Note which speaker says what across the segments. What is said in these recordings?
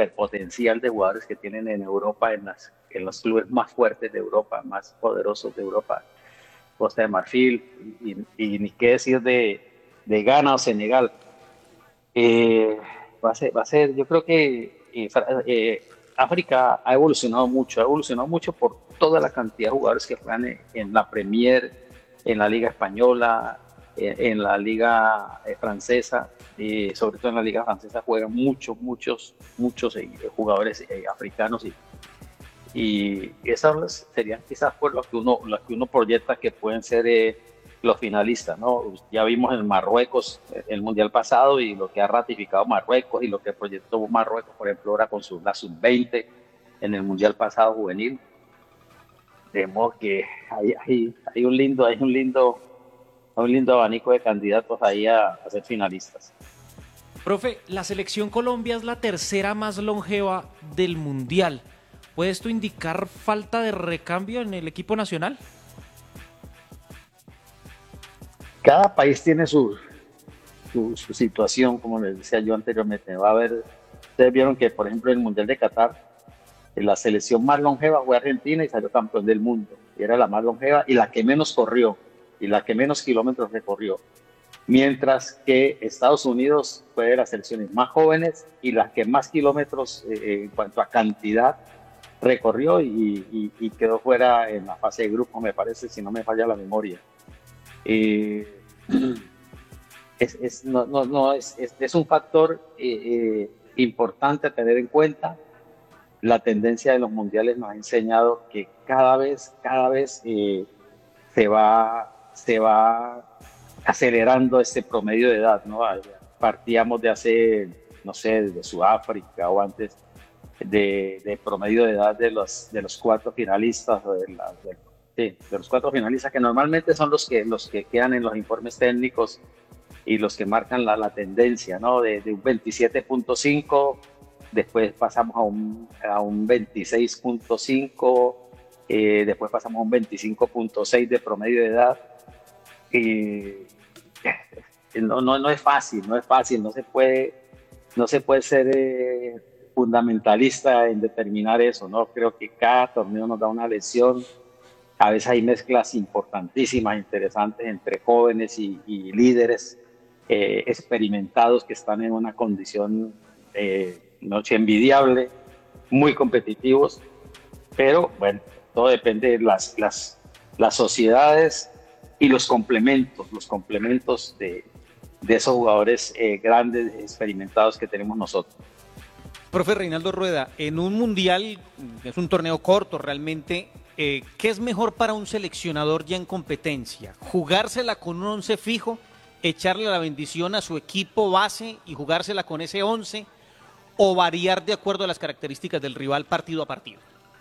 Speaker 1: superpotencial de jugadores que tienen en Europa, en los clubes más fuertes de Europa, más poderosos de Europa, Costa de Marfil, y ni qué decir de Ghana o Senegal. Eh, va a ser, yo creo que África ha evolucionado mucho por toda la cantidad de jugadores que juegan en la Premier, en la Liga Española, en la Liga Francesa, sobre todo en la Liga Francesa juegan muchos jugadores africanos y esas serían quizás por lo que uno proyecta que pueden ser los finalistas, ¿no? Ya vimos en Marruecos el Mundial pasado y lo que ha ratificado Marruecos y lo que proyectó Marruecos, por ejemplo, ahora con la sub-20 en el Mundial pasado juvenil. De modo que hay un lindo abanico de candidatos ahí a ser finalistas.
Speaker 2: Profe, la selección Colombia es la tercera más longeva del Mundial. ¿Puede esto indicar falta de recambio en el equipo nacional?
Speaker 1: Cada país tiene su situación, como les decía yo anteriormente. Va a haber, ustedes vieron que, por ejemplo, en el Mundial de Qatar, la selección más longeva fue Argentina y salió campeón del mundo. Y era la más longeva y la que menos corrió y la que menos kilómetros recorrió. Mientras que Estados Unidos fue de las selecciones más jóvenes y las que más kilómetros en cuanto a cantidad recorrió y quedó fuera en la fase de grupo, me parece, si no me falla la memoria. Eh, es un factor importante a tener en cuenta. La tendencia de los mundiales nos ha enseñado que cada vez se va acelerando este promedio de edad, ¿no? Partíamos de hace, no sé, de Sudáfrica o antes, de promedio de edad de los cuatro finalistas, de los cuatro finalistas, que normalmente son los que quedan en los informes técnicos y los que marcan la tendencia, ¿no? De un 27.5, después pasamos a un 26.5, después pasamos a un 25.6 de promedio de edad. Y no es fácil, no es fácil, no se puede ser fundamentalista en determinar eso, ¿no? Creo que cada torneo nos da una lección. A veces hay mezclas importantísimas, interesantes entre jóvenes y líderes experimentados que están en una condición noche envidiable, muy competitivos, pero bueno, todo depende de las sociedades y los complementos de esos jugadores grandes, experimentados que tenemos nosotros.
Speaker 2: Profe Reinaldo Rueda, en un mundial, es un torneo corto realmente, ¿qué es mejor para un seleccionador ya en competencia? ¿Jugársela con un 11 fijo, echarle la bendición a su equipo base y jugársela con ese 11, o variar de acuerdo a las características del rival partido a partido?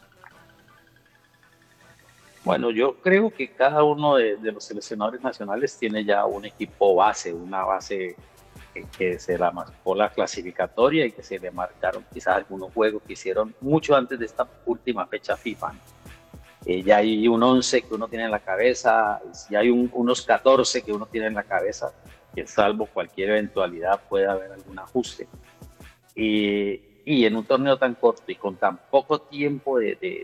Speaker 1: Bueno, yo creo que cada uno de los seleccionadores nacionales tiene ya un equipo base, una base que se la marcó la clasificatoria y que se le marcaron quizás algunos juegos que hicieron mucho antes de esta última fecha FIFA. Ya hay un 11 que uno tiene en la cabeza, ya hay unos 14 que uno tiene en la cabeza, que salvo cualquier eventualidad puede haber algún ajuste. Y en un torneo tan corto y con tan poco tiempo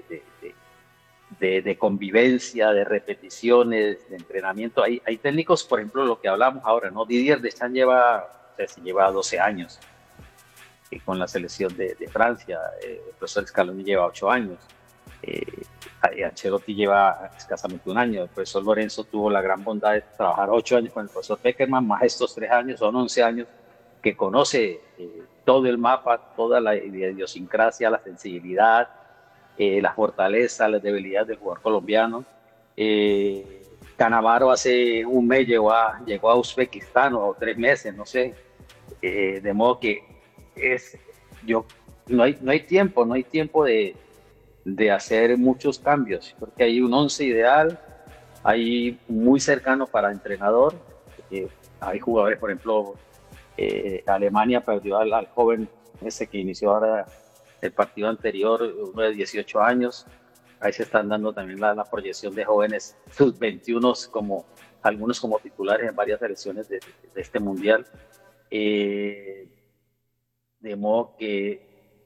Speaker 1: de convivencia, de repeticiones, de entrenamiento. Hay técnicos, por ejemplo, lo que hablamos ahora, ¿no? Didier Deschamps lleva 12 años con la selección de Francia, el profesor Scaloni lleva 8 años, eh, Ancelotti lleva escasamente un año, el profesor Lorenzo tuvo la gran bondad de trabajar 8 años con el profesor Peckerman, más estos 3 años, son 11 años, que conoce todo el mapa, toda la idiosincrasia, la sensibilidad, las fortalezas, las debilidades del jugador colombiano. Canavaro hace un mes llegó a Uzbekistán o 3 meses, no sé. De modo que es, yo, no hay tiempo de hacer muchos cambios, porque hay un once ideal, hay muy cercano para entrenador. Hay jugadores, por ejemplo, Alemania perdió al joven ese que inició ahora el partido anterior, uno de 18 años. Ahí se están dando también la proyección de jóvenes sub-21, algunos como titulares en varias selecciones de este mundial. De modo que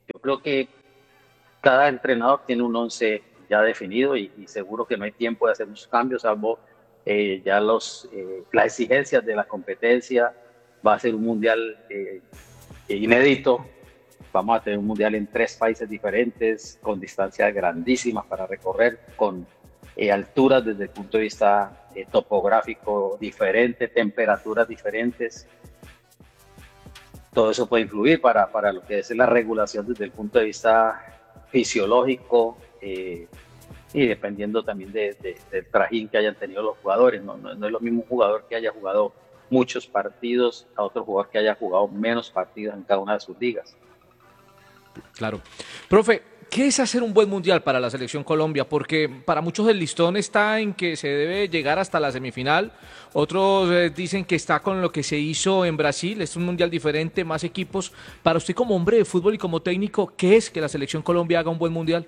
Speaker 1: Yo creo que cada entrenador tiene un once ya definido y seguro que no hay tiempo de hacer muchos cambios, salvo ya las exigencias de la competencia. Va a ser un mundial inédito. Vamos a tener un mundial en 3 países diferentes, con distancias grandísimas para recorrer, con alturas desde el punto de vista topográfico diferente, temperaturas diferentes. Todo eso puede influir para lo que es la regulación desde el punto de vista fisiológico, y dependiendo también del trajín que hayan tenido los jugadores. No es lo mismo un jugador que haya jugado muchos partidos a otro jugador que haya jugado menos partidos en cada una de sus ligas.
Speaker 3: Claro. Profe, ¿qué es hacer un buen mundial para la selección Colombia? Porque para muchos el listón está en que se debe llegar hasta la semifinal, otros dicen que está con lo que se hizo en Brasil, es un mundial diferente, más equipos. Para usted como hombre de fútbol y como técnico, ¿qué es que la selección Colombia haga un buen mundial?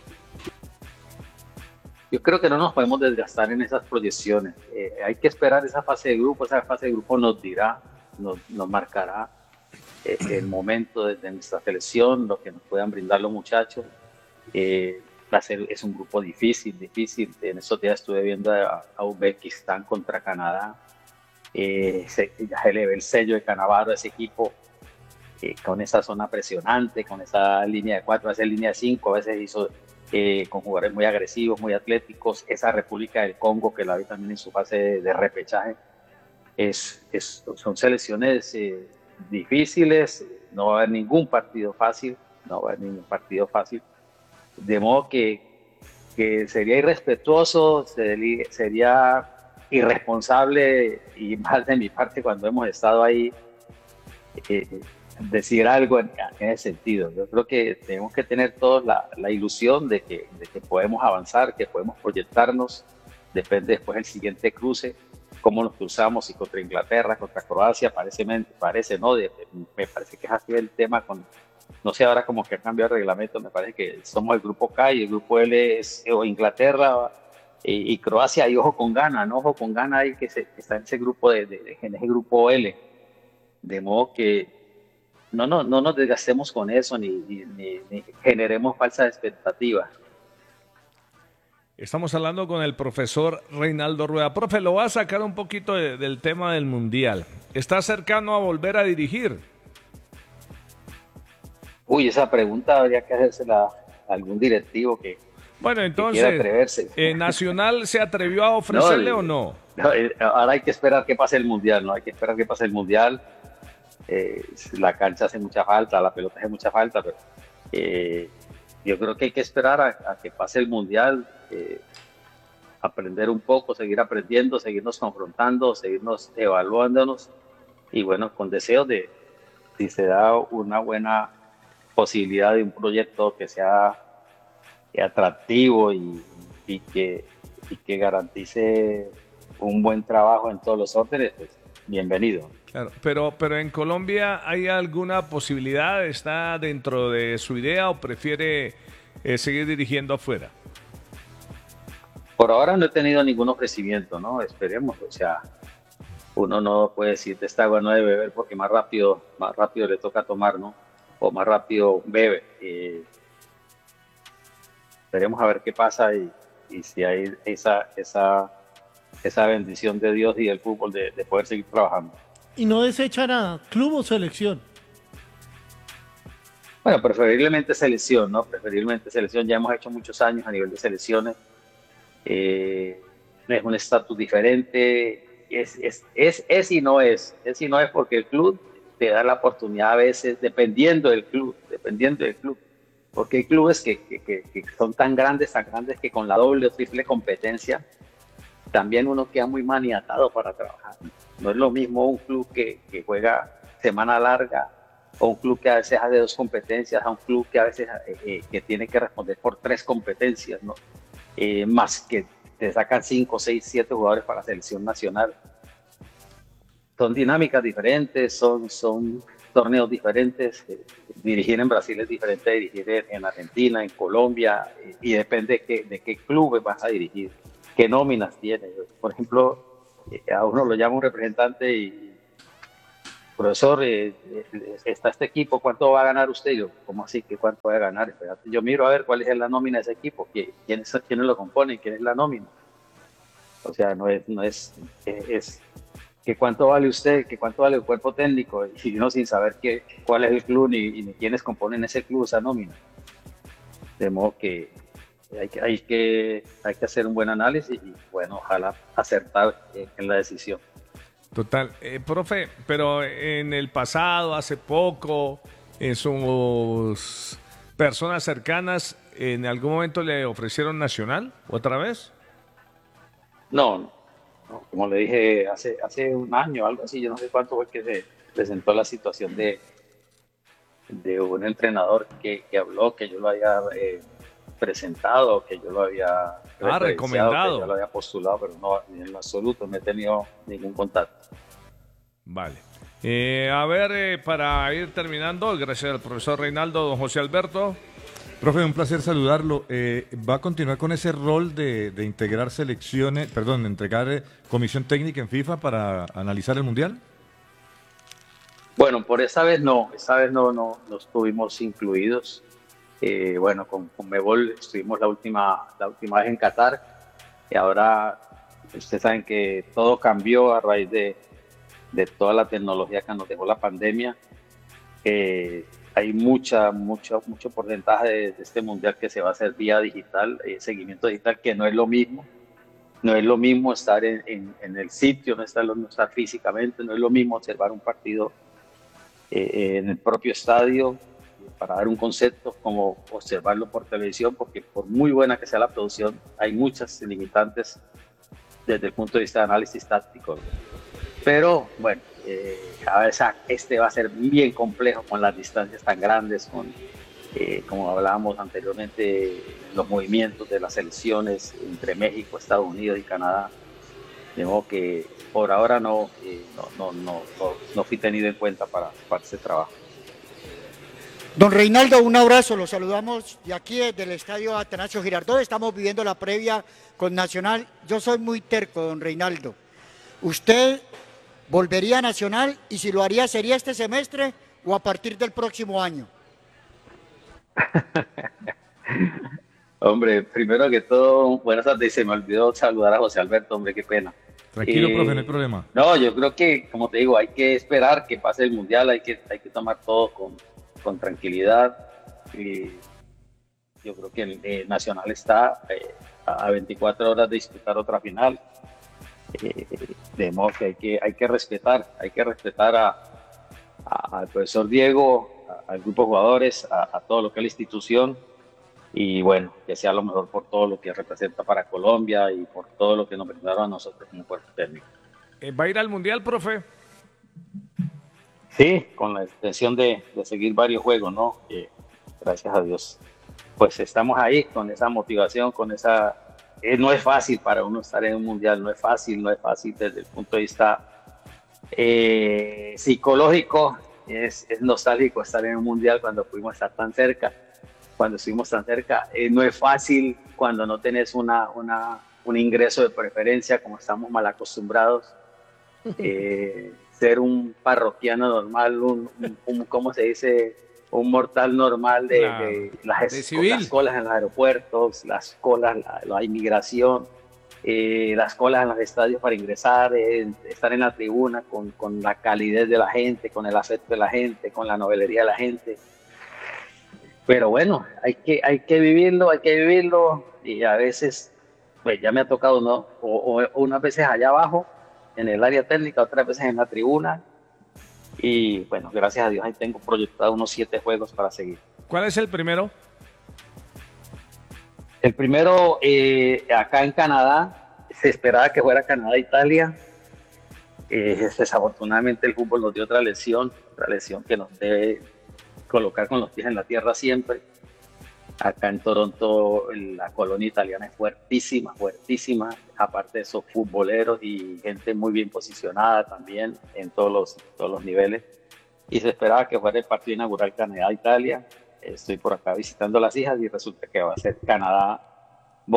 Speaker 1: Yo creo que no nos podemos desgastar en esas proyecciones. Hay que esperar esa fase de grupo. Esa fase de grupo nos dirá, nos marcará el momento de nuestra selección, lo que nos puedan brindar los muchachos. Es un grupo difícil. En estos días estuve viendo a Uzbekistán contra Canadá. Ya se le ve el sello de Cannavaro a ese equipo, con esa zona presionante, con esa línea de 4, a veces línea de 5, a veces hizo con jugadores muy agresivos, muy atléticos. Esa República del Congo, que la vi también en su fase de repechaje, son selecciones difíciles. No va a haber ningún partido fácil, de modo que sería irrespetuoso, sería irresponsable, y más de mi parte cuando hemos estado ahí, decir algo en ese sentido. Yo creo que tenemos que tener todos la ilusión de que podemos avanzar, que podemos proyectarnos. Depende después el siguiente cruce, cómo nos cruzamos, y contra Inglaterra, contra Croacia, parece ¿no? Me parece que es así el tema no sé ahora como que ha cambiado el reglamento. Me parece que somos el grupo K y el grupo L es Inglaterra y Croacia, y ojo con Ghana, ¿no? Ojo con Ghana ahí, que está en ese grupo en ese grupo L. De modo que no nos desgastemos con eso, ni generemos falsas expectativas.
Speaker 4: Estamos hablando con el profesor Reinaldo Rueda. Profe, lo va a sacar un poquito del tema del Mundial. ¿Está cercano a volver a dirigir?
Speaker 1: Uy, esa pregunta habría que hacérsela a algún directivo que,
Speaker 4: bueno, entonces,
Speaker 1: que quiera atreverse.
Speaker 4: ¿Nacional se atrevió a ofrecerle o no?
Speaker 1: Ahora hay que esperar que pase el Mundial, ¿no? Hay que esperar que pase el Mundial. La cancha hace mucha falta, la pelota hace mucha falta, pero yo creo que hay que esperar a que pase el Mundial, aprender un poco, seguir aprendiendo, seguirnos confrontando, seguirnos evaluándonos, y bueno, con deseos de, si se da una buena posibilidad de un proyecto que sea atractivo y que garantice un buen trabajo en todos los órdenes, pues bienvenido.
Speaker 4: Claro, pero en Colombia, ¿hay alguna posibilidad? ¿Está dentro de su idea o prefiere seguir dirigiendo afuera?
Speaker 1: Por ahora no he tenido ningún ofrecimiento, ¿no? Esperemos. O sea, uno no puede decir de esta agua no debe beber porque más rápido le toca tomar, ¿no? O más rápido bebe. Esperemos a ver qué pasa y si hay esa bendición de Dios y del fútbol de poder seguir trabajando.
Speaker 5: ¿Y no desecha nada? ¿Club o selección?
Speaker 1: Bueno, preferiblemente selección, ¿no? Preferiblemente selección. Ya hemos hecho muchos años a nivel de selecciones. Es un estatus diferente. Es y no es. Es y no es porque el club te da la oportunidad a veces, dependiendo del club. Porque hay clubes que son tan grandes que con la doble o triple competencia también uno queda muy maniatado para trabajar. No es lo mismo un club que juega semana larga, o un club que a veces hace 2 competencias, a un club que a veces que tiene que responder por 3 competencias, ¿no? Más que te sacan 5, 6, 7 jugadores para la selección nacional. Son dinámicas diferentes, son torneos diferentes. Dirigir en Brasil es diferente de dirigir en Argentina, en Colombia, y depende de qué clubes vas a dirigir, qué nóminas tienes. Por ejemplo, a uno lo llama un representante y profesor, está este equipo, ¿cuánto va a ganar usted? Yo, ¿cómo así que cuánto va a ganar? Espérate, yo miro a ver cuál es la nómina de ese equipo, quiénes lo componen, quién es la nómina. O sea, es que cuánto vale usted, que cuánto vale el cuerpo técnico, y uno sin saber cuál es el club ni quiénes componen ese club, esa nómina. De modo que hay que hacer un buen análisis y, bueno, ojalá acertar en la decisión.
Speaker 4: Total. Profe, pero en el pasado, hace poco, en sus personas cercanas, ¿en algún momento le ofrecieron Nacional otra vez?
Speaker 1: No, no, como le dije, hace un año, algo así, yo no sé cuánto fue que se presentó la situación de un entrenador que habló, que yo lo había presentado, que yo lo había referenciado, que yo
Speaker 4: recomendado.
Speaker 1: lo había postulado, pero no, en lo absoluto no he tenido ningún contacto.
Speaker 4: Vale. A ver, para ir terminando, gracias al profesor Reinaldo, don José Alberto.
Speaker 6: Profe, un placer saludarlo. ¿Va a continuar con ese rol de integrar selecciones, perdón, de entregar comisión técnica en FIFA para analizar el Mundial?
Speaker 1: Bueno, por esta vez no estuvimos incluidos. Bueno, con Mebol estuvimos la última vez en Qatar y ahora ustedes saben que todo cambió a raíz de toda la tecnología que nos dejó la pandemia. Hay mucho porcentaje de este mundial que se va a hacer vía digital, seguimiento digital, que no es lo mismo. No es lo mismo estar en el sitio, no estar físicamente, no es lo mismo observar un partido en el propio estadio, para dar un concepto, como observarlo por televisión, porque por muy buena que sea la producción, hay muchas limitantes desde el punto de vista de análisis táctico. Pero bueno, a ver, este va a ser bien complejo con las distancias tan grandes, como hablábamos anteriormente, los movimientos de las selecciones entre México, Estados Unidos y Canadá. De modo que por ahora no fui tenido en cuenta para ese trabajo.
Speaker 7: Don Reinaldo, un abrazo, lo saludamos de aquí desde el estadio Atanasio Girardot, estamos viviendo la previa con Nacional. Yo soy muy terco, don Reinaldo. ¿Usted volvería a Nacional y si lo haría sería este semestre o a partir del próximo año?
Speaker 1: Hombre, primero que todo, buenas tardes, se me olvidó saludar a José Alberto, hombre, qué pena.
Speaker 6: Tranquilo, profe, no hay problema.
Speaker 1: No, yo creo que, como te digo, hay que esperar que pase el Mundial, hay que tomar todo con tranquilidad. Y yo creo que el Nacional está a 24 horas de disputar otra final. De modo que hay que respetar al profesor Diego, al grupo de jugadores, a todo lo que es la institución, y bueno, que sea lo mejor por todo lo que representa para Colombia y por todo lo que nos brindaron a nosotros como cuerpo técnico.
Speaker 4: ¿Va a ir al Mundial, profe?
Speaker 1: Sí, con la intención de seguir varios juegos, ¿no? Gracias a Dios. Pues estamos ahí con esa motivación, con esa... no es fácil para uno estar en un mundial, no es fácil desde el punto de vista psicológico, es nostálgico estar en un mundial cuando pudimos estar tan cerca, cuando estuvimos tan cerca. No es fácil cuando no tenés un ingreso de preferencia, como estamos mal acostumbrados. Ser un parroquiano normal, ¿cómo se dice? Un mortal normal de las colas en los aeropuertos, las colas, la inmigración, las colas en los estadios para ingresar, estar en la tribuna con la calidez de la gente, con el afecto de la gente, con la novelería de la gente. Pero bueno, hay que vivirlo, y a veces, pues ya me ha tocado, ¿no? O unas veces allá abajo, en el área técnica, otras veces en la tribuna. Y bueno, gracias a Dios ahí tengo proyectado unos 7 juegos para seguir.
Speaker 4: ¿Cuál es el primero?
Speaker 1: El primero, acá en Canadá, se esperaba que fuera Canadá-Italia. Desafortunadamente el fútbol nos dio otra lesión que nos debe colocar con los pies en la tierra siempre. Acá en Toronto la colonia italiana es fuertísima, aparte de esos futboleros y gente muy bien posicionada también en todos los niveles. Y se esperaba que fuera el partido inaugural Canadá-Italia. Estoy por acá visitando a las hijas y resulta que va a ser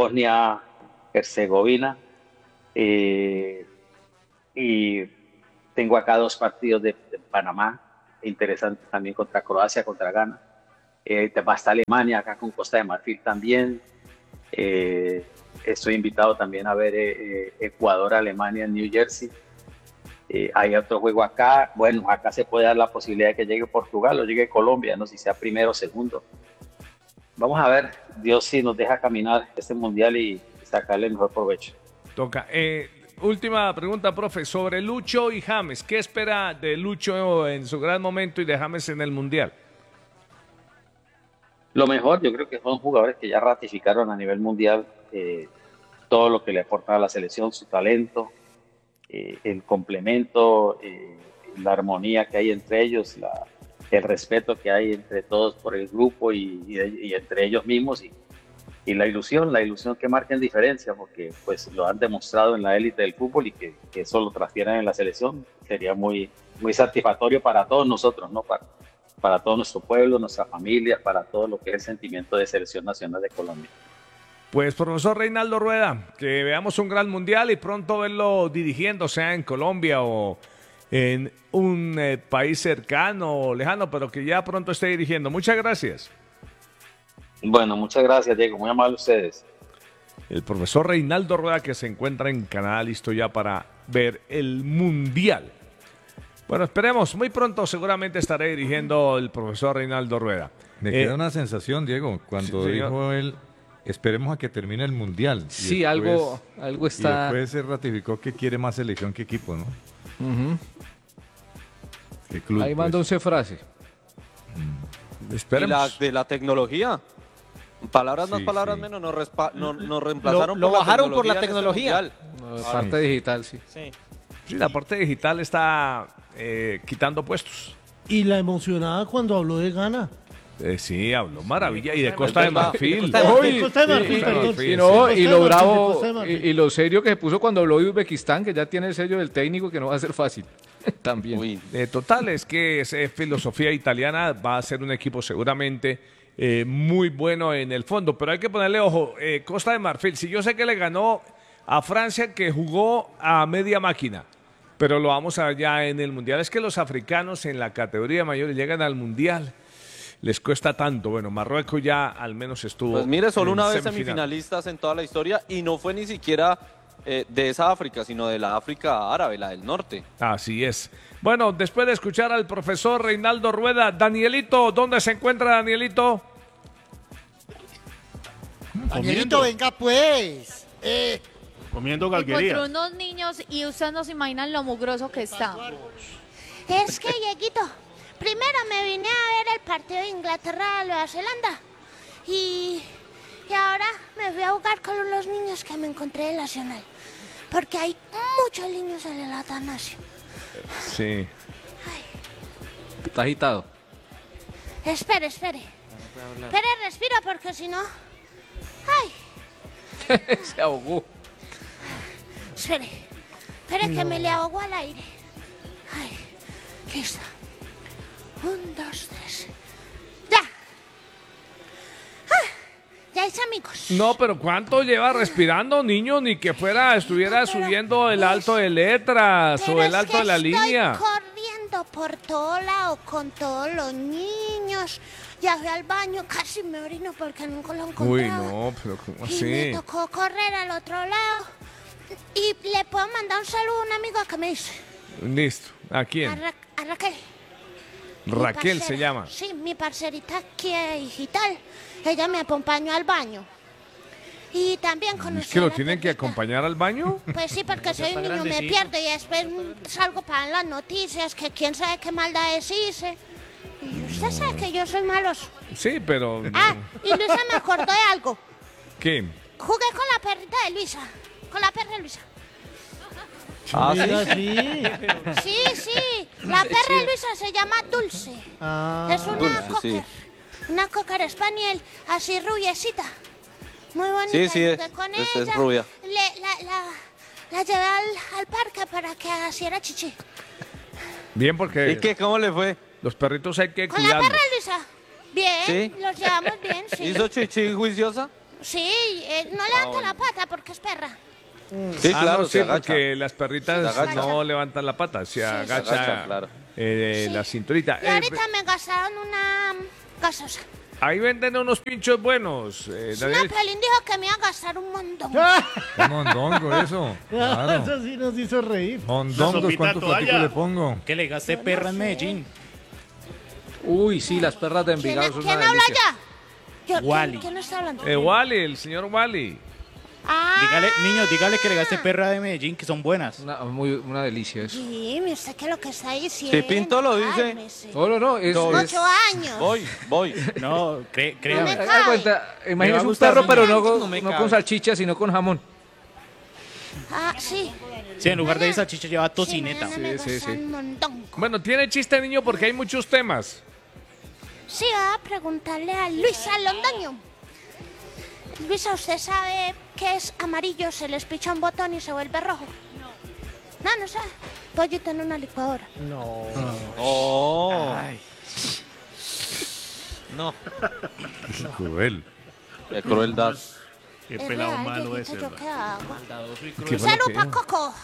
Speaker 1: Canadá-Bosnia-Herzegovina. Y Tengo acá 2 partidos de Panamá, interesantes también contra Croacia, contra Ghana. Va a estar Alemania acá con Costa de Marfil también. Estoy invitado también a ver Ecuador-Alemania en New Jersey. Hay otro juego acá. Bueno, acá se puede dar la posibilidad de que llegue Portugal o llegue Colombia, no sé si sea primero o segundo. Vamos a ver, Dios sí nos deja caminar este mundial y sacarle el mejor provecho.
Speaker 4: Toca. Última pregunta, profe, sobre Lucho y James. ¿Qué espera de Lucho en su gran momento y de James en el mundial?
Speaker 1: Lo mejor, yo creo que son jugadores que ya ratificaron a nivel mundial todo lo que le aporta a la selección, su talento, el complemento, la armonía que hay entre ellos, el respeto que hay entre todos por el grupo y entre ellos mismos y la ilusión que marquen diferencia, porque pues lo han demostrado en la élite del fútbol y que eso lo transfieran en la selección sería muy, muy satisfactorio para todos nosotros, ¿no? Para todo nuestro pueblo, nuestra familia, para todo lo que es el sentimiento de selección nacional de Colombia.
Speaker 4: Pues profesor Reinaldo Rueda, que veamos un gran mundial y pronto verlo dirigiendo, sea en Colombia o en un país cercano o lejano, pero que ya pronto esté dirigiendo. Muchas gracias.
Speaker 1: Bueno, muchas gracias, Diego. Muy amable ustedes.
Speaker 4: El profesor Reinaldo Rueda, que se encuentra en Canadá, listo ya para ver el mundial. Bueno, esperemos. Muy pronto seguramente estaré dirigiendo el profesor Reinaldo Rueda.
Speaker 6: Me queda una sensación, Diego, cuando
Speaker 4: sí,
Speaker 6: dijo él, esperemos a que termine el mundial.
Speaker 3: Sí,
Speaker 6: después,
Speaker 3: algo está...
Speaker 6: Y después se ratificó que quiere más selección que equipo, ¿no? ¿Qué club,
Speaker 3: Ahí manda
Speaker 6: pues?
Speaker 3: 11 frase.
Speaker 4: Esperemos.
Speaker 8: De la tecnología. Palabras más,
Speaker 6: Sí,
Speaker 8: palabras
Speaker 6: sí.
Speaker 8: menos, nos reemplazaron
Speaker 2: Lo bajaron por la
Speaker 8: en este
Speaker 2: tecnología.
Speaker 8: mundial.
Speaker 3: Parte digital, sí.
Speaker 4: Sí, la parte digital está quitando puestos.
Speaker 5: Y la emocionada cuando habló de Ghana.
Speaker 4: Sí, habló maravilla. Y de Costa de Marfil.
Speaker 5: Costa de Marfil, perdón.
Speaker 4: Sí,
Speaker 3: Y no,
Speaker 5: sí.
Speaker 3: y lo bravo,
Speaker 5: Costa de Marfil.
Speaker 3: y lo serio que se puso cuando habló de Uzbekistán, que ya tiene el sello del técnico, que no va a ser fácil. También.
Speaker 8: Uy,
Speaker 4: Total, es que es filosofía italiana, va a ser un equipo seguramente muy bueno en el fondo, pero hay que ponerle ojo, Costa de Marfil, si yo sé que le ganó a Francia que jugó a media máquina, pero lo vamos a ver ya en el Mundial, es que los africanos en la categoría mayor llegan al Mundial, les cuesta tanto, bueno, Marruecos ya al menos estuvo
Speaker 8: pues mire, solo
Speaker 4: en
Speaker 8: una vez
Speaker 4: semifinal.
Speaker 8: semifinalistas en toda la historia y no fue ni siquiera de esa África, sino de la África árabe, la del norte.
Speaker 4: Así es. Bueno, después de escuchar al profesor Reinaldo Rueda, Danielito, ¿dónde se encuentra Danielito?
Speaker 7: Danielito, venga pues.
Speaker 9: Comiendo
Speaker 10: Encontró
Speaker 9: galguería.
Speaker 10: unos niños y ustedes no se imaginan lo mugroso que está.
Speaker 11: Es que, Dieguito, primero me vine a ver el partido de Inglaterra-Nueva Zelanda y ahora me fui a jugar con los niños que me encontré en Nacional, porque hay muchos niños en el Atanasio.
Speaker 4: Sí.
Speaker 3: Está agitado.
Speaker 11: Espere. Espere, respira porque si no... Ay,
Speaker 3: Se ahogó.
Speaker 11: espere que me le ahogo al aire. Ay, listo. 1, 2, 3. ¡Ya! Ya hice amigos.
Speaker 4: No, pero ¿cuánto lleva respirando, niño? Ni que estuviera subiendo el alto de letras
Speaker 11: Pero
Speaker 4: o el
Speaker 11: es
Speaker 4: alto
Speaker 11: que
Speaker 4: de la línea.
Speaker 11: Estoy corriendo por todo lado con todos los niños. Ya fui al baño, casi me orino porque nunca lo encontraba.
Speaker 4: Uy, no, pero ¿cómo
Speaker 11: Y
Speaker 4: así?
Speaker 11: me tocó correr al otro lado. Y le puedo mandar un saludo a una amiga que me dice.
Speaker 4: Listo. ¿A
Speaker 11: A,
Speaker 4: quién?
Speaker 11: a Raquel. Mi
Speaker 4: Raquel se
Speaker 11: parcera.
Speaker 4: llama.
Speaker 11: Sí, mi parcerita aquí digital. Ella me acompañó al baño. Y también conocí
Speaker 4: ¿Es que
Speaker 11: a
Speaker 4: lo
Speaker 11: la
Speaker 4: tienen que
Speaker 11: perrita.
Speaker 4: acompañar al baño?
Speaker 11: Pues sí, porque soy un niño, me pierdo y después salgo para las noticias que quién sabe qué maldades hice. Y usted sabe que yo soy maloso.
Speaker 4: Sí, pero...
Speaker 11: Ah, y Luisa me acordó de algo.
Speaker 4: ¿Qué?
Speaker 11: Jugué con la perrita de Luisa. Con la perra de Luisa.
Speaker 5: Mira, sí.
Speaker 11: Sí. La perra de Luisa se llama Dulce. Es una
Speaker 8: Dulce,
Speaker 11: cocker.
Speaker 8: sí.
Speaker 11: Una cocker spaniel, así rubiecita. Muy bonita.
Speaker 8: Sí, sí,
Speaker 11: Jugué con
Speaker 8: es
Speaker 11: ella.
Speaker 8: rubia.
Speaker 11: La llevé al parque para que hiciera chichi.
Speaker 4: Bien, porque
Speaker 8: ¿Y qué? ¿Cómo le fue?
Speaker 4: los perritos hay que
Speaker 11: Con la
Speaker 4: cuidarlos.
Speaker 11: perra de Luisa. Bien,
Speaker 8: ¿Sí?
Speaker 11: los llevamos bien, sí.
Speaker 8: ¿Hizo chichi juiciosa?
Speaker 11: Sí, no levanta la pata porque es perra.
Speaker 8: Sí, claro,
Speaker 4: no,
Speaker 8: se
Speaker 4: sí,
Speaker 8: agacha.
Speaker 4: porque las perritas
Speaker 8: Se agacha.
Speaker 4: no levantan la pata, se agacha,
Speaker 8: agacha, claro.
Speaker 4: la cinturita.
Speaker 11: Y ahorita me gastaron una gasosa.
Speaker 4: Ahí venden unos pinchos buenos.
Speaker 11: No,
Speaker 4: Daniel.
Speaker 11: Piolín dijo que me iba a gastar un montón.
Speaker 6: Un mondongo, eso. Claro.
Speaker 5: Eso sí nos hizo reír.
Speaker 6: Mondongos, ¿cuántos platicos le pongo?
Speaker 9: Que le gaste perra en Medellín.
Speaker 3: Uy, sí, las perras de
Speaker 11: ¿Quién,
Speaker 3: Envigado son
Speaker 11: quién
Speaker 3: una
Speaker 11: habla
Speaker 3: delicia.
Speaker 11: ya?
Speaker 9: Wally.
Speaker 11: ¿Quién está hablando?
Speaker 4: Wally, el señor Wally.
Speaker 11: Ah,
Speaker 9: Dígale, niño, dígale que le gaste perra de Medellín, que son buenas.
Speaker 3: Una delicia eso.
Speaker 11: Jimmy, ¿usted qué es lo que está diciendo?
Speaker 8: Si Pinto lo dice.
Speaker 11: Cálmese.
Speaker 3: No, es...
Speaker 11: 8 años.
Speaker 8: Voy.
Speaker 9: No, créame.
Speaker 11: No me
Speaker 3: Haga
Speaker 11: cabe.
Speaker 3: cuenta,
Speaker 9: Me va
Speaker 3: imagínese
Speaker 9: a
Speaker 3: un
Speaker 9: gustar,
Speaker 3: perro,
Speaker 9: niño.
Speaker 3: pero
Speaker 2: No me
Speaker 3: no
Speaker 2: cabe.
Speaker 3: con salchicha, sino con jamón.
Speaker 11: Ah, sí.
Speaker 9: Sí, en lugar de salchicha lleva tocineta.
Speaker 11: Sí, me
Speaker 3: Sí,
Speaker 11: gusta
Speaker 3: sí.
Speaker 11: un montón.
Speaker 4: Bueno, tiene chiste, niño, porque hay muchos temas.
Speaker 11: Sí, voy a preguntarle a Luisa Londoño. Luisa, ¿usted sabe qué es amarillo? Se les picha un botón y se vuelve rojo. No sabe. Pollito en una licuadora.
Speaker 8: Oh,
Speaker 2: No.
Speaker 6: Es cruel.
Speaker 8: qué crueldad.
Speaker 12: Qué
Speaker 11: Es
Speaker 12: pelado
Speaker 11: real,
Speaker 12: malo
Speaker 11: Dieguito,
Speaker 12: ese,
Speaker 11: ¿yo
Speaker 12: ¿verdad?
Speaker 11: qué hago?
Speaker 6: ¿Qué fue lo
Speaker 11: Salud
Speaker 6: que
Speaker 11: pa'
Speaker 6: dijo?
Speaker 11: Coco.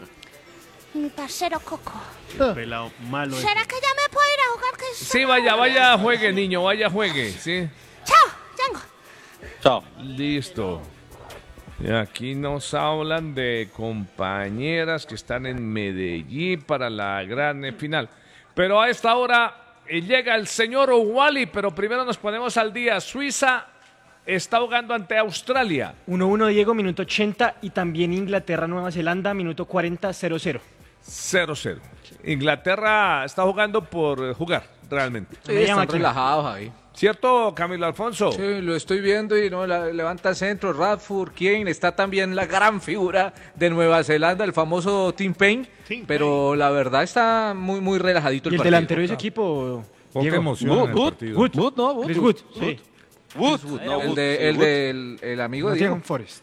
Speaker 11: Mi parcero Coco.
Speaker 12: Qué pelado malo ese.
Speaker 11: ¿Será que ya me puedo ir a jugar? Que
Speaker 4: Sí, vaya, juegue, niño, vaya, juegue. Sí.
Speaker 11: Chao, vengo.
Speaker 8: Chao.
Speaker 4: Listo. Y aquí nos hablan de compañeras que están en Medellín para la gran final. Pero a esta hora llega el señor Wally, pero primero nos ponemos al día. Suiza está jugando ante Australia.
Speaker 13: 1-1 Diego, minuto 80, y también Inglaterra-Nueva Zelanda, minuto 40, 0-0.
Speaker 4: 0-0. Inglaterra está jugando por jugar, realmente.
Speaker 3: Sí, están relajados ahí.
Speaker 4: ¿Cierto, Camilo Alfonso?
Speaker 3: Sí, lo estoy viendo y no levanta el centro. Radford, Kane, está también la gran figura de Nueva Zelanda, el famoso Tim Payne, pero la verdad está muy relajadito
Speaker 13: ¿Y el
Speaker 3: partido.
Speaker 13: delantero de ese equipo?
Speaker 6: Poca
Speaker 13: Diego?
Speaker 6: emoción en el partido.
Speaker 3: ¿no?
Speaker 13: Chris Wood, sí.
Speaker 8: Wood,
Speaker 3: el amigo de Diego.
Speaker 13: Nottingham Forest.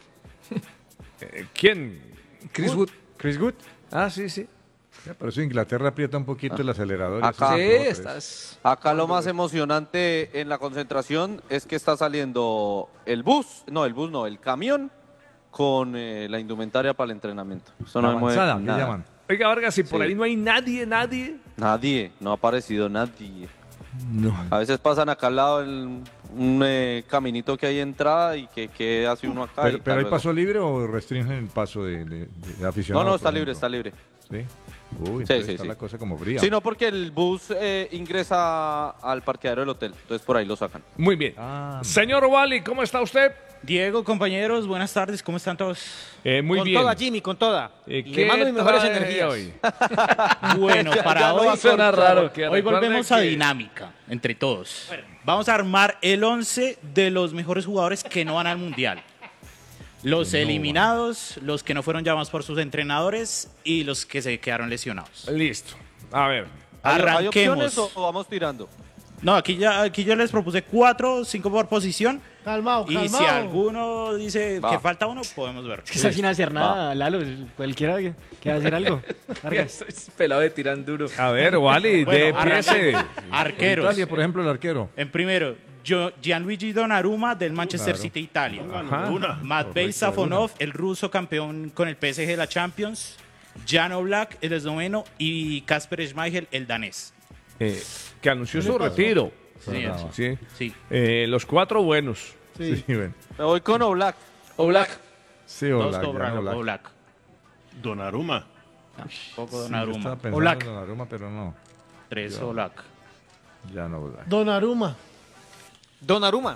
Speaker 4: ¿Quién?
Speaker 3: Chris Wood.
Speaker 13: Chris Wood.
Speaker 4: Ah, sí.
Speaker 6: Ya, por eso Inglaterra aprieta un poquito el acelerador.
Speaker 8: Acá.
Speaker 6: Eso
Speaker 3: Sí,
Speaker 6: es mejor,
Speaker 3: estás...
Speaker 8: Acá lo más emocionante en la concentración es que está saliendo el camión con la indumentaria para el entrenamiento. Eso
Speaker 6: La
Speaker 8: no me mueve
Speaker 6: avanzada, ¿qué
Speaker 8: nada.
Speaker 6: llaman?
Speaker 4: Oiga, Vargas, si por
Speaker 8: Sí.
Speaker 4: ahí no hay nadie.
Speaker 8: Nadie, no ha aparecido nadie.
Speaker 4: No.
Speaker 8: A veces pasan acá al lado un caminito que hay entrada y que hace uno acá. y
Speaker 6: ¿Pero
Speaker 8: tal
Speaker 6: hay
Speaker 8: luego.
Speaker 6: paso libre o restringen el paso de aficionados?
Speaker 8: No, está
Speaker 6: por
Speaker 8: libre,
Speaker 6: ejemplo?
Speaker 8: está libre.
Speaker 6: ¿Sí? Uy,
Speaker 8: Sí,
Speaker 6: entonces
Speaker 8: sí,
Speaker 6: está
Speaker 8: sí.
Speaker 6: la cosa como fría.
Speaker 8: Sí, no, porque el bus ingresa al parqueadero del hotel, entonces por ahí lo sacan.
Speaker 4: Muy bien.
Speaker 6: Ah,
Speaker 4: Señor Wally, ¿cómo está usted?
Speaker 9: Diego, compañeros, buenas tardes, ¿cómo están todos?
Speaker 4: Muy
Speaker 2: Con
Speaker 4: bien.
Speaker 2: toda, Jimmy, con toda.
Speaker 4: ¿Qué
Speaker 2: Le mando mis mejores
Speaker 4: trae
Speaker 2: energías.
Speaker 4: hoy?
Speaker 9: Bueno,
Speaker 8: Ya
Speaker 9: para
Speaker 8: no
Speaker 9: hoy
Speaker 8: va a sonar raro.
Speaker 9: Hoy
Speaker 4: Recuerde
Speaker 9: volvemos a
Speaker 4: que-
Speaker 9: dinámica, entre todos. Vamos a armar el 11 de los mejores jugadores que no van al Mundial. Los eliminados, los que no fueron llamados por sus entrenadores y los que se quedaron lesionados.
Speaker 4: Listo. A ver.
Speaker 8: ¿Hay
Speaker 9: Arranquemos.
Speaker 8: opciones o vamos tirando?
Speaker 9: No, aquí yo les propuse 4, 5 por posición.
Speaker 5: Calmado,
Speaker 9: Y
Speaker 5: calmado.
Speaker 9: si alguno dice
Speaker 8: Va.
Speaker 9: que falta uno, podemos ver.
Speaker 13: Es que está sin hacer nada, Lalo. Cualquiera que va a hacer algo. Vargas.
Speaker 3: Estoy pelado de tirar duro.
Speaker 4: A ver, Wally,
Speaker 9: Bueno,
Speaker 4: de piese.
Speaker 9: Arqueros.
Speaker 6: Italia, por ejemplo, el arquero.
Speaker 9: En primero, Gianluigi Donnarumma del Manchester
Speaker 6: Claro.
Speaker 9: City Italia.
Speaker 4: Ajá.
Speaker 9: Matvei Safonov, el ruso campeón con el PSG de la Champions. Jan Oblak, el esloveno. Y Kasper Schmeichel, el danés.
Speaker 4: Que anunció su retiro.
Speaker 9: Sí,
Speaker 6: Bravo.
Speaker 4: Sí.
Speaker 9: sí.
Speaker 4: Los 4 buenos.
Speaker 6: Sí, bueno.
Speaker 8: Me voy con Oblak.
Speaker 3: Oblak.
Speaker 6: Sí,
Speaker 9: Dos
Speaker 6: Oblak,
Speaker 9: Oblak.
Speaker 6: ya, Oblak.
Speaker 9: Oblak.
Speaker 12: Donnarumma.
Speaker 9: Poco
Speaker 6: Sí, yo
Speaker 9: Donnarumma.
Speaker 6: estaba pensando
Speaker 13: Oblak.
Speaker 6: en Donnarumma, pero no.
Speaker 9: 3 Oblak.
Speaker 6: Ya no Oblak.
Speaker 5: Donnarumma.
Speaker 2: Donnarumma.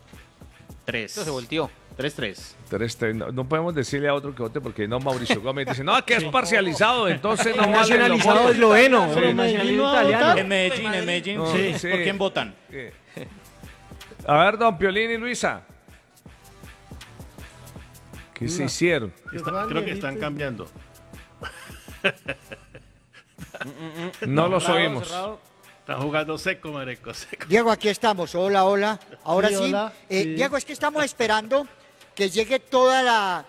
Speaker 9: 3.
Speaker 2: Esto se volteó.
Speaker 9: 3-3.
Speaker 4: 3-3. No podemos decirle a otro que vote porque no, Mauricio Gómez dice, no, que es parcializado, entonces no vale.
Speaker 13: Nacionalizado
Speaker 4: lo
Speaker 13: esloveno,
Speaker 5: Pero
Speaker 13: nacionalizado
Speaker 5: Medellín no va a
Speaker 13: italiano.
Speaker 5: votar.
Speaker 9: En Medellín.
Speaker 4: No,
Speaker 9: Sí.
Speaker 4: sí.
Speaker 9: ¿Por quién votan?
Speaker 4: A ver, don Piolín y Luisa. ¿Qué se hicieron?
Speaker 12: Creo que están cambiando.
Speaker 4: No los oímos.
Speaker 12: Están jugando seco, mareco, seco.
Speaker 7: Diego, aquí estamos. Hola, hola. Ahora
Speaker 5: Sí,
Speaker 7: sí.
Speaker 5: hola. Sí.
Speaker 7: Diego, es que estamos esperando que llegue toda la,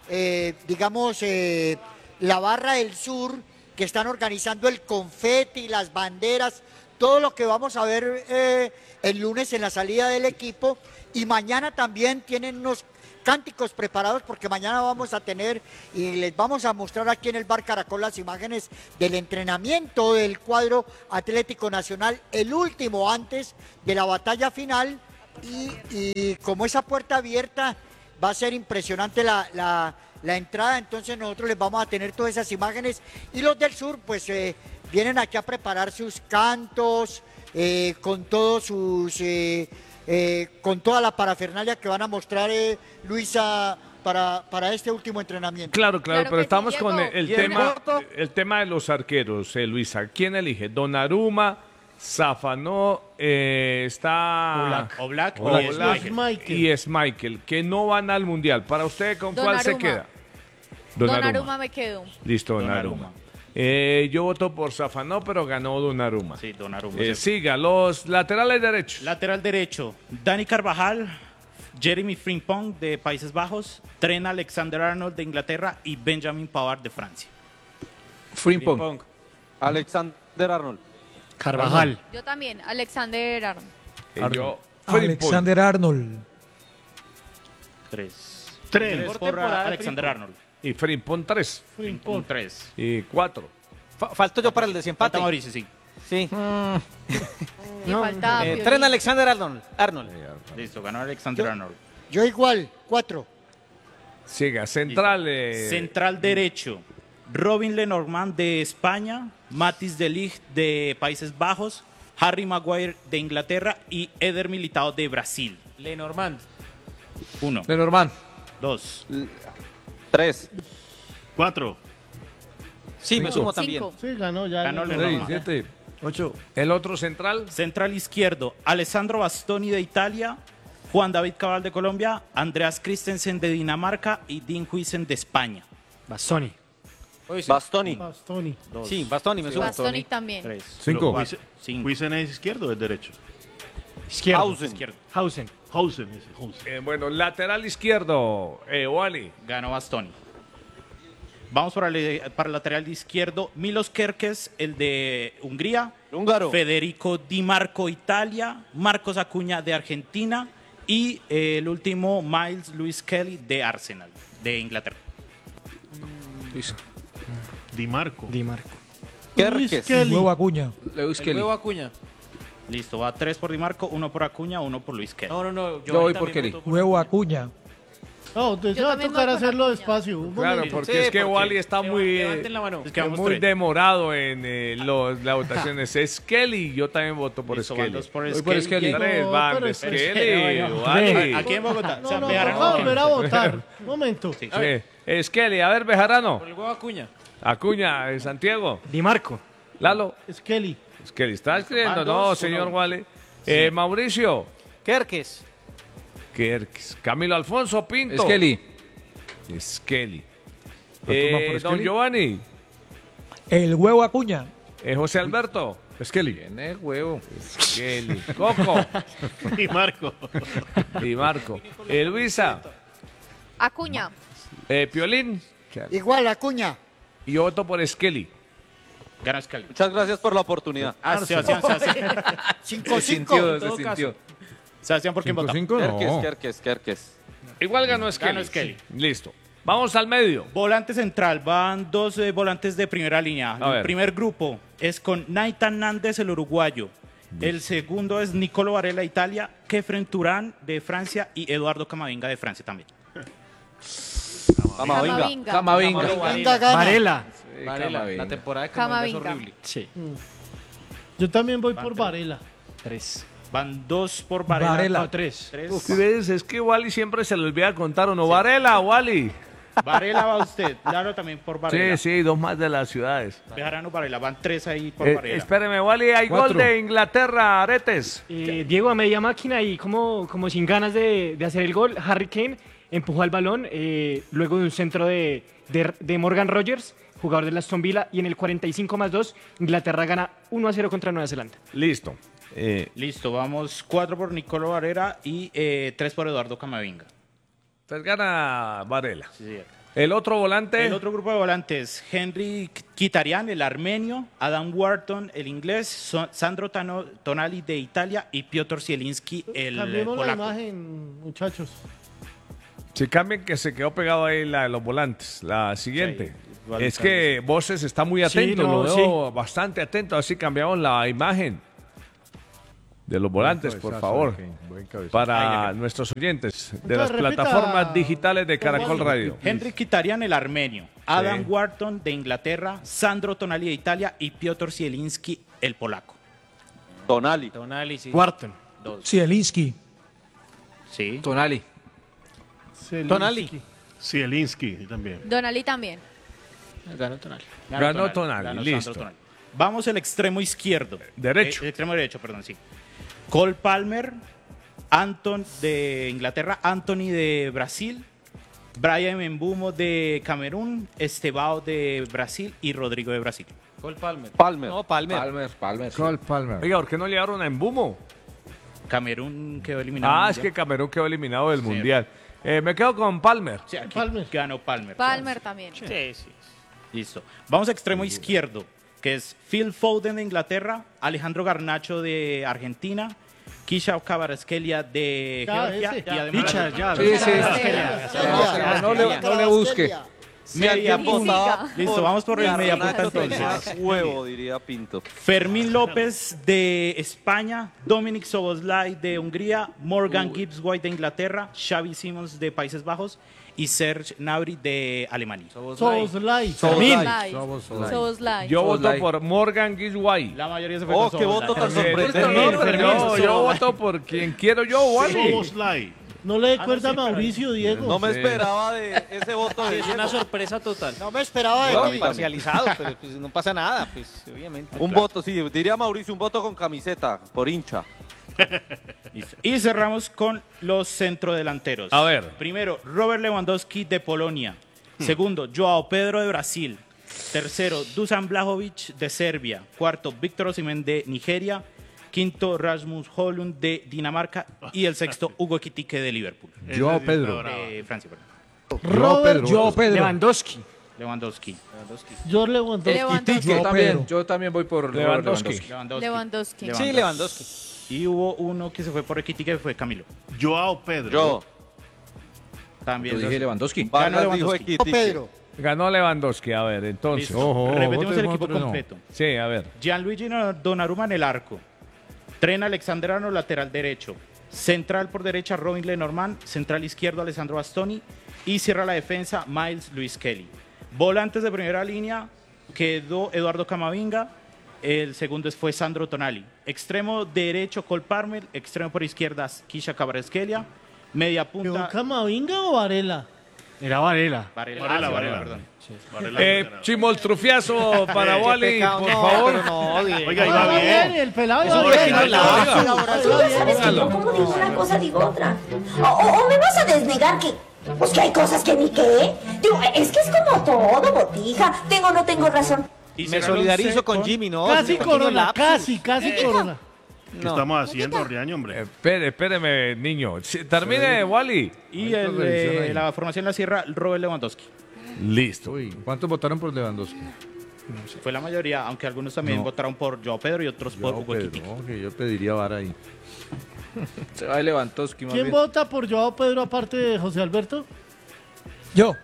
Speaker 7: la barra del sur, que están organizando el confeti, las banderas, todo lo que vamos a ver el lunes en la salida del equipo. Y mañana también tienen unos cánticos preparados porque mañana vamos a tener y les vamos a mostrar aquí en el Bar Caracol las imágenes del entrenamiento del cuadro Atlético Nacional, el último antes de la batalla final y como esa puerta abierta va a ser impresionante la entrada, entonces nosotros les vamos a tener todas esas imágenes y los del sur pues vienen aquí a preparar sus cantos con todos sus... con toda la parafernalia que van a mostrar Luisa para este último entrenamiento.
Speaker 4: Claro,
Speaker 10: Claro
Speaker 4: pero
Speaker 10: que
Speaker 4: estamos
Speaker 10: sí,
Speaker 4: con
Speaker 10: Diego.
Speaker 4: el tema de los arqueros, Luisa. ¿Quién elige? Donnarumma, Zafanó, está
Speaker 9: Oblak
Speaker 4: y Schmeichel, que no van al Mundial. Para usted, ¿con cuál se
Speaker 10: Donnarumma.
Speaker 4: queda?
Speaker 10: Donnarumma me quedo.
Speaker 4: Listo, Donnarumma. Yo voto por Zafanó, pero ganó Donnarumma.
Speaker 9: Sí, Donnarumma.
Speaker 4: Siga, los laterales derechos.
Speaker 9: Lateral derecho, Dani Carvajal, Jeremy Frimpong de Países Bajos, Trent Alexander-Arnold de Inglaterra y Benjamin Pavard de Francia.
Speaker 3: Frimpong.
Speaker 8: Alexander-Arnold.
Speaker 13: Carvajal.
Speaker 10: Yo también, Alexander Arnold.
Speaker 4: Yo,
Speaker 14: Alexander Arnold.
Speaker 9: Tres
Speaker 12: Tres.
Speaker 9: por
Speaker 13: temporada,
Speaker 9: Alexander-Arnold.
Speaker 4: y Frimpong 3
Speaker 9: Frimpong 3.
Speaker 4: y 4.
Speaker 2: Falto yo para el desempate.
Speaker 9: Falta Mauricio, sí.
Speaker 2: Sí.
Speaker 10: Me faltaba
Speaker 2: Tren Alexander Arnold.
Speaker 9: Listo, ganó Alexander-Arnold.
Speaker 7: Yo igual, 4.
Speaker 4: Siga, central.
Speaker 9: Central derecho, Robin Lenormand de España, Mathis de Ligt de Países Bajos, Harry Maguire de Inglaterra y Eder Militao de Brasil.
Speaker 2: Lenormand.
Speaker 9: 1,
Speaker 3: Lenormand.
Speaker 9: 2,
Speaker 8: 3.
Speaker 12: 4.
Speaker 2: Sí, me sumo también.
Speaker 10: 5.
Speaker 5: Sí, ganó ya.
Speaker 9: Ganó
Speaker 5: ganó.
Speaker 9: Lenormand.
Speaker 6: 7, 8.
Speaker 4: El otro central.
Speaker 9: Central izquierdo, Alessandro Bastoni de Italia, Juan David Cabal de Colombia, Andreas Christensen de Dinamarca y Dean Huijsen de España.
Speaker 13: Bastoni.
Speaker 8: Bastoni.
Speaker 5: Bastoni.
Speaker 2: Sí, Bastoni, me sumo.
Speaker 10: Bastoni también.
Speaker 9: 3,
Speaker 6: 5.
Speaker 12: Huijsen es izquierdo o es derecho.
Speaker 13: Izquierdo.
Speaker 9: Izquierdo.
Speaker 13: Hausen.
Speaker 12: Hausen, ese, Hausen.
Speaker 4: Bueno, lateral izquierdo. Wally.
Speaker 9: Ganó Bastoni. Vamos para el lateral izquierdo, Milos Kerkez, el de Hungría,
Speaker 8: Húngaro.
Speaker 9: Federico Di Marco, Italia, Marcos Acuña de Argentina y el último, Miles Lewis Kelly de Arsenal, de Inglaterra.
Speaker 12: Di Marco.
Speaker 8: Kerkez.
Speaker 14: Nuevo Acuña.
Speaker 3: Lewis Kelly.
Speaker 2: Acuña.
Speaker 9: Listo, va 3 por Di Marco, 1 por Acuña, 1 por Luis Kelly.
Speaker 2: No.
Speaker 3: Yo voy por Kelly.
Speaker 14: Nuevo Acuña.
Speaker 5: No, entonces
Speaker 10: Yo
Speaker 5: va a
Speaker 10: también
Speaker 5: tocar
Speaker 10: voy por
Speaker 5: hacerlo
Speaker 10: Acuña.
Speaker 5: despacio. Un
Speaker 4: Claro,
Speaker 5: momento.
Speaker 4: porque
Speaker 2: Sí,
Speaker 4: es que
Speaker 2: porque
Speaker 4: Wally está muy,
Speaker 2: Levanten la mano.
Speaker 9: Es que vamos
Speaker 4: muy
Speaker 9: 3.
Speaker 4: demorado en las votaciones. Es Kelly, yo también voto por
Speaker 9: Listo, van
Speaker 4: Skelly.
Speaker 9: 2 por
Speaker 3: Voy por
Speaker 9: Skelly.
Speaker 3: Skelly.
Speaker 4: 3
Speaker 5: No,
Speaker 4: van
Speaker 5: pero
Speaker 4: de
Speaker 5: es-
Speaker 4: Skelly,
Speaker 9: A-
Speaker 4: Wally.
Speaker 9: Aquí en Bogotá.
Speaker 5: No,
Speaker 9: O sea,
Speaker 5: no,
Speaker 9: Bejarano
Speaker 5: toca
Speaker 9: no.
Speaker 5: volver a votar. Un momento.
Speaker 9: Sí.
Speaker 4: Skelly, a ver, Bejarano.
Speaker 2: El huevo Acuña.
Speaker 4: Acuña, Santiago.
Speaker 13: Di Marco.
Speaker 4: Lalo.
Speaker 5: Es Kelly.
Speaker 4: Skelly, ¿está escribiendo?
Speaker 9: Van
Speaker 4: No,
Speaker 9: dos,
Speaker 4: señor
Speaker 9: uno.
Speaker 4: Wally. Mauricio.
Speaker 2: Kerkes.
Speaker 4: Camilo Alfonso Pinto.
Speaker 3: Skelly.
Speaker 4: Skelly.
Speaker 6: ¿Otro más por
Speaker 4: Don
Speaker 6: Skelly?
Speaker 4: Giovanni.
Speaker 14: El huevo Acuña.
Speaker 4: José Alberto.
Speaker 6: Skelly.
Speaker 3: Tiene huevo.
Speaker 4: Skelly. Coco.
Speaker 12: Di Marco.
Speaker 4: Di Marco. Luisa.
Speaker 10: Acuña.
Speaker 4: Piolín.
Speaker 7: Igual, Acuña.
Speaker 4: Y yo voto por Skelly.
Speaker 9: Ganó Skelly.
Speaker 8: Muchas gracias por la oportunidad.
Speaker 9: Sebastián,
Speaker 7: 5-5.
Speaker 9: Sebastián, ¿por quién vota?
Speaker 6: 5, no.
Speaker 8: Kerkez.
Speaker 4: Igual ganó Skelly.
Speaker 9: Ganó Skelly.
Speaker 4: Listo. Vamos al medio.
Speaker 9: Volante central, van 2 volantes de primera línea.
Speaker 4: A ver.
Speaker 9: El primer grupo es con Naitan Nández, el uruguayo. El segundo es Nicolo Varela, Italia, Kefren Turán de Francia y Eduardo Camavinga de Francia también.
Speaker 10: Camavinga.
Speaker 7: Venga, gana.
Speaker 13: Varela.
Speaker 2: La temporada de
Speaker 10: Camavinga.
Speaker 2: es horrible.
Speaker 13: Sí.
Speaker 5: Yo también voy por Varela.
Speaker 13: 3.
Speaker 9: Van 2 por Varela.
Speaker 14: Varela.
Speaker 13: No, 3.
Speaker 4: ¿Sí ves? Es que Wally siempre se le olvida contar o no. Varela, Wally.
Speaker 9: Varela va usted. Claro, también por Varela.
Speaker 4: Sí, 2 más de las ciudades.
Speaker 9: Bejarano, Varela. Van 3 ahí por Varela.
Speaker 4: Espéreme, Wally, hay
Speaker 6: 4.
Speaker 4: gol de Inglaterra, Aretes.
Speaker 13: Diego a media máquina y como sin ganas de hacer el gol, Harry Kane empujó al balón luego de un centro de Morgan Rogers, jugador del Aston Villa, y en el 45+2 Inglaterra gana 1-0 contra Nueva Zelanda.
Speaker 4: Listo.
Speaker 9: Listo, vamos 4 por Nicolo Varela y 3 por Eduardo Camavinga.
Speaker 4: Entonces gana Varela.
Speaker 9: Sí, sí.
Speaker 4: El otro volante.
Speaker 9: El otro grupo de volantes, Henry Kitarian, el armenio, Adam Wharton, el inglés, Sandro Tonali de Italia y Piotr Zielinski, el
Speaker 5: Cambiemos la
Speaker 9: polaco.
Speaker 5: imagen, muchachos.
Speaker 4: Si cambian, que se quedó pegado ahí la de los volantes. La siguiente.
Speaker 9: igual
Speaker 4: Es
Speaker 9: tal
Speaker 4: que Voces está muy
Speaker 5: Sí,
Speaker 4: atento,
Speaker 5: no,
Speaker 4: lo veo bastante atento. Así cambiamos la imagen de los volantes, por favor, para nuestros oyentes de las
Speaker 5: Repita,
Speaker 4: plataformas digitales de Caracol Radio.
Speaker 9: Henry Kitarian, el armenio. Adam Wharton, de Inglaterra. Sandro Tonali, de Italia. Y Piotr Zielinski, el polaco.
Speaker 8: Tonali.
Speaker 2: Tonali, sí.
Speaker 5: Wharton.
Speaker 14: Zielinski.
Speaker 9: Sí.
Speaker 3: Tonali.
Speaker 2: Tonali.
Speaker 12: Zielinski también.
Speaker 10: Donali también.
Speaker 2: Ganó Tonali.
Speaker 4: Ganó Tonali,
Speaker 9: Ganó
Speaker 4: listo.
Speaker 9: Sandro Tonali. Vamos al extremo izquierdo.
Speaker 4: Derecho.
Speaker 9: El extremo derecho, perdón, sí. Cole Palmer, Anton de Inglaterra, Anthony de Brasil, Brian Mbeumo de Camerún, Estevao de Brasil y Rodrigo de Brasil.
Speaker 2: Cole Palmer.
Speaker 8: Palmer.
Speaker 2: No, Palmer.
Speaker 6: Cole Palmer.
Speaker 4: Oiga, ¿por qué no le dieron a Embumo?
Speaker 9: Camerún quedó eliminado.
Speaker 4: Ah,
Speaker 9: del
Speaker 4: es que
Speaker 9: Mundial.
Speaker 4: Camerún quedó eliminado del
Speaker 9: Sí.
Speaker 4: Mundial. Me quedo con Palmer.
Speaker 9: Sí, aquí
Speaker 5: Palmer.
Speaker 9: ganó Palmer.
Speaker 10: Palmer también.
Speaker 2: Sí, sí.
Speaker 9: Listo. Vamos a extremo izquierdo, que es Phil Foden de Inglaterra, Alejandro Garnacho de Argentina, Kisha Kvaratskhelia de
Speaker 5: Ya,
Speaker 9: Georgia
Speaker 5: ese.
Speaker 9: y además
Speaker 5: Dicha, ya.
Speaker 3: Sí, sí. No le busque.
Speaker 9: media
Speaker 10: Sí,
Speaker 9: punta.
Speaker 10: siga.
Speaker 9: Listo, vamos por el media punta
Speaker 8: Garnacho
Speaker 9: entonces.
Speaker 8: más huevo, diría Pinto.
Speaker 9: Fermín López de España, Dominic Soboslai de Hungría, Morgan Gibbs White de Inglaterra, Xavi Simons de Países Bajos y Serge Gnabry de Alemania.
Speaker 5: Soboslai.
Speaker 10: Soboslai.
Speaker 4: Yo voto
Speaker 3: Soboslai.
Speaker 4: por Morgan Gisway.
Speaker 9: La mayoría se fue
Speaker 8: Oh,
Speaker 9: con
Speaker 8: qué
Speaker 9: Soboslai.
Speaker 8: voto tan
Speaker 9: Fermín,
Speaker 8: sorprendente.
Speaker 4: Yo voto por quien quiero yo, Wally.
Speaker 12: Soboslai.
Speaker 5: No le dé cuerda a Mauricio, Diego.
Speaker 8: No me esperaba de ese voto de
Speaker 2: Es una
Speaker 8: Diego.
Speaker 2: sorpresa total.
Speaker 7: No me esperaba de
Speaker 2: No,
Speaker 7: ti.
Speaker 2: parcializado, pero pues no pasa nada, pues obviamente.
Speaker 8: Un voto, sí, diría Mauricio, un voto con camiseta, por hincha.
Speaker 9: Listo. Y cerramos con los centrodelanteros.
Speaker 4: A ver.
Speaker 9: Primero, Robert Lewandowski de Polonia. Segundo, Joao Pedro de Brasil. Tercero, Dusan Vlahovic de Serbia. Cuarto, Víctor Osimhen de Nigeria. Quinto, Rasmus Højlund de Dinamarca. Y el sexto, Hugo Ekitike de Liverpool.
Speaker 6: Joao Pedro.
Speaker 9: De Francia, perdón.
Speaker 14: Joao Pedro.
Speaker 9: Lewandowski.
Speaker 5: Yo Lewandowski.
Speaker 10: Lewandowski.
Speaker 3: Yo también voy por
Speaker 4: Lewandowski.
Speaker 10: Lewandowski.
Speaker 2: Sí, Lewandowski.
Speaker 9: Y hubo uno que se fue por Ekitike, que fue Camilo.
Speaker 12: Joao Pedro.
Speaker 8: Yo.
Speaker 9: También.
Speaker 3: Yo dije Lewandowski.
Speaker 8: Vargas dijo
Speaker 9: Lewandowski.
Speaker 8: Ekitike.
Speaker 7: Pedro.
Speaker 4: Ganó Lewandowski, a ver, entonces.
Speaker 9: Listo. Repetimos el
Speaker 6: voten
Speaker 9: equipo
Speaker 6: otro, no.
Speaker 9: completo.
Speaker 4: Sí, a ver.
Speaker 9: Gianluigi Donnarumma en el arco. Tren Alexander-Arnold, lateral derecho. Central por derecha, Robin Lenormand. Central izquierdo, Alessandro Bastoni. Y cierra la defensa, Miles Lewis Kelly. Volantes de primera línea, quedó Eduardo Camavinga. El segundo fue Sandro Tonali. Extremo derecho, Cole Palmer. Extremo por izquierda, Kisha Kvaratskhelia. Media punta.
Speaker 5: ¿Camavinga o Varela?
Speaker 13: Era Varela.
Speaker 9: Varela,
Speaker 12: Varela.
Speaker 9: perdón.
Speaker 4: Chimoltrufiazo para
Speaker 2: Qué
Speaker 4: Wally,
Speaker 2: pecado,
Speaker 4: por
Speaker 2: no,
Speaker 4: favor.
Speaker 2: pero no, Diego.
Speaker 12: Oiga, iba bien.
Speaker 5: El pelado
Speaker 2: Eso
Speaker 5: iba
Speaker 2: no
Speaker 5: bien.
Speaker 2: es que no la haga.
Speaker 15: Tú ya sabes que yo como digo una cosa digo otra. O me vas a desnegar que... Pues que hay cosas que ni qué. Digo, es que es como todo, botija. Tengo o no tengo razón.
Speaker 9: Y
Speaker 2: Me
Speaker 9: cerraron
Speaker 2: solidarizo con Jimmy, ¿no?
Speaker 5: Casi
Speaker 2: Pequeño
Speaker 5: corona,
Speaker 2: lapsus.
Speaker 5: casi corona.
Speaker 12: ¿Qué estamos haciendo, Riaño, hombre?
Speaker 4: Espéreme, niño. Sí, termine, Wally.
Speaker 9: Y
Speaker 6: Hay otra revisión ahí.
Speaker 9: la formación la cierra Robert Lewandowski.
Speaker 4: Listo.
Speaker 6: Uy, ¿cuántos votaron por Lewandowski?
Speaker 9: Fue la mayoría, aunque algunos también
Speaker 6: No.
Speaker 9: votaron por Joao Pedro y otros por
Speaker 6: Joao
Speaker 9: Hugo
Speaker 6: Pedro,
Speaker 9: Ekitike.
Speaker 6: no, que yo pediría vara ahí.
Speaker 3: Se va de Lewandowski, más
Speaker 5: ¿Quién
Speaker 3: bien.
Speaker 5: vota por Joao Pedro aparte de José Alberto?
Speaker 14: Yo.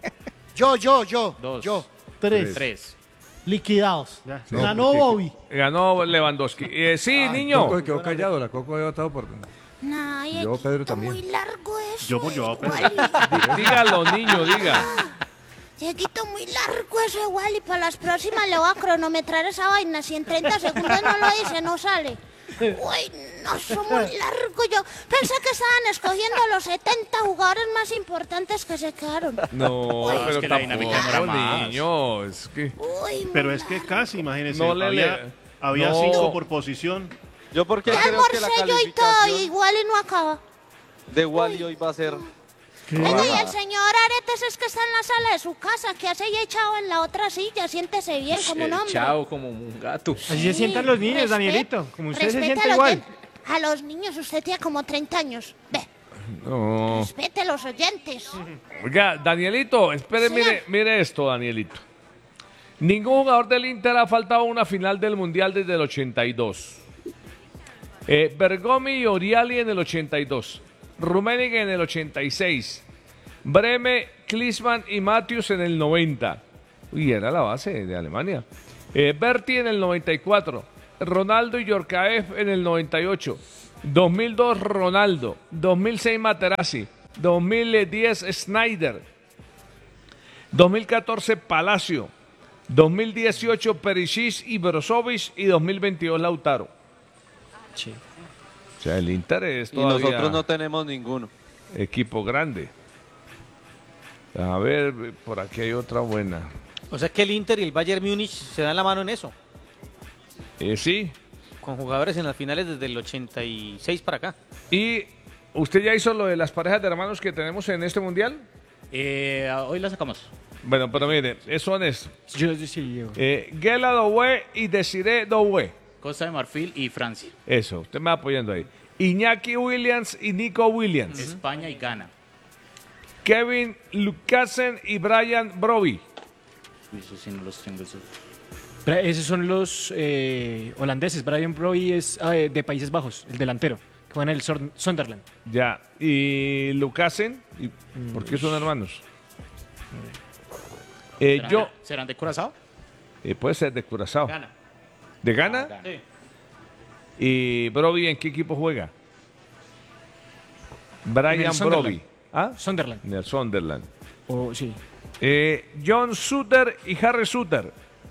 Speaker 9: Dos.
Speaker 5: Tres.
Speaker 9: Tres.
Speaker 5: Liquidados.
Speaker 12: Sí.
Speaker 5: Ganó Bobby.
Speaker 4: Ganó Lewandowski. Sí, niño.
Speaker 6: Coco quedó callado, la Coco había votado por...
Speaker 11: No, y
Speaker 6: Yo, Pedro,
Speaker 11: está
Speaker 6: también.
Speaker 11: muy largo eso.
Speaker 12: Yo por Joao Pedro.
Speaker 4: Dígalo, niño, diga.
Speaker 11: Dieguito, muy largo eso igual y para las próximas le voy a cronometrar esa vaina. Si en 30 segundos no lo dice, no sale. Uy, no, son muy largo. Yo pensé que estaban escogiendo los 70 jugadores más importantes que se quedaron.
Speaker 4: No,
Speaker 9: es
Speaker 4: pero
Speaker 9: que la dinámica no era
Speaker 4: tampoco,
Speaker 9: más.
Speaker 4: niño. Es que...
Speaker 11: Uy,
Speaker 12: Pero
Speaker 11: muy
Speaker 12: es que
Speaker 11: largo.
Speaker 12: casi, imagínense.
Speaker 4: No le-
Speaker 12: había
Speaker 4: no.
Speaker 12: 5 por posición.
Speaker 8: Yo porque
Speaker 11: Ya
Speaker 8: creo que la
Speaker 11: almorcé yo y todo,
Speaker 8: calificación
Speaker 11: igual y no acaba.
Speaker 8: de Wally hoy va a ser...
Speaker 11: Venga, y el señor Aretes es que está en la sala de su casa, que hace ya echado en la otra silla, siéntese bien como un hombre.
Speaker 3: Chao, como un gato.
Speaker 13: Así se sientan los niños,
Speaker 11: Respete-
Speaker 13: Danielito. Como usted se
Speaker 11: respete
Speaker 13: siente
Speaker 11: a los
Speaker 13: igual.
Speaker 11: de- A los niños, usted tiene como 30 años. Ve,
Speaker 4: No.
Speaker 11: respete a los oyentes.
Speaker 4: Oiga, Danielito, espere, mire esto, Danielito. Ningún jugador del Inter ha faltado a una final del Mundial desde el 82. Bergomi y Oriali en el 82. Rummenigge en el 86. Breme, Klinsmann y Matthews en el 90. Uy, era la base de Alemania. Berti en el 94. Ronaldo y Yorkaev en el 98. 2002 Ronaldo. 2006 Materazzi. 2010 Snyder. 2014 Palacio. 2018 Perisic y Brozovic. Y 2022 Lautaro.
Speaker 13: Sí.
Speaker 4: O sea, el Inter es
Speaker 8: Y
Speaker 4: todavía
Speaker 8: nosotros no tenemos ninguno.
Speaker 4: equipo grande. A ver, por aquí hay otra buena.
Speaker 2: O sea que el Inter y el Bayern Múnich se dan la mano en eso.
Speaker 4: Sí.
Speaker 2: Con jugadores en las finales desde el 86 para acá.
Speaker 4: ¿Y usted ya hizo lo de las parejas de hermanos que tenemos en este mundial?
Speaker 9: Hoy la sacamos.
Speaker 4: Bueno, pero mire, son estos.
Speaker 13: Yo.
Speaker 4: Gela Doué y Desiree Doué.
Speaker 9: Costa de Marfil y Francia.
Speaker 4: Eso, usted me va apoyando ahí. Iñaki Williams y Nico Williams.
Speaker 9: España y Ghana.
Speaker 4: Kevin Lucassen y Brian Broby.
Speaker 9: Eso sí no los tengo.
Speaker 13: Esos son los holandeses. Brian Broby es de Países Bajos, el delantero, que juega en el Sunderland.
Speaker 4: Ya, y Lucassen, ¿por qué son hermanos?
Speaker 9: ¿Serán de Curazao?
Speaker 4: Puede ser de Curazao.
Speaker 9: Ghana.
Speaker 4: ¿De Ghana?
Speaker 9: Sí.
Speaker 4: ¿Y Broby en qué equipo juega? Brian Broby. ¿Ah?
Speaker 13: Sunderland.
Speaker 4: En el Sunderland.
Speaker 13: Sí.
Speaker 4: John Suter y Harry Suter.